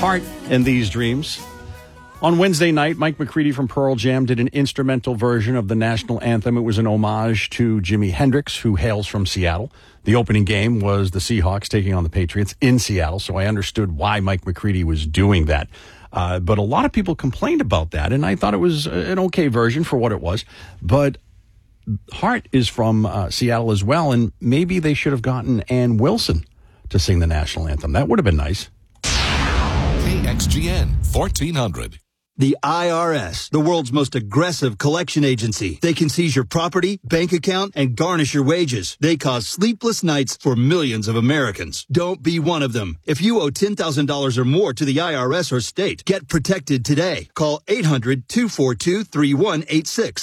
Heart and These Dreams. On Wednesday night, Mike McCready from Pearl Jam did an instrumental version of the national anthem. It was an homage to Jimi Hendrix, who hails from Seattle. The opening game was the Seahawks taking on the Patriots in Seattle, so I understood why Mike McCready was doing that. But a lot of people complained about that, and I thought it was an okay version for what it was. But Heart is from Seattle as well, and maybe they should have gotten Ann Wilson to sing the national anthem. That would have been nice. KXGN 1400. The IRS, the world's most aggressive collection agency. They can seize your property, bank account, and garnish your wages. They cause sleepless nights for millions of Americans. Don't be one of them. If you owe $10,000 or more to the IRS or state, get protected today. Call 800-242-3186.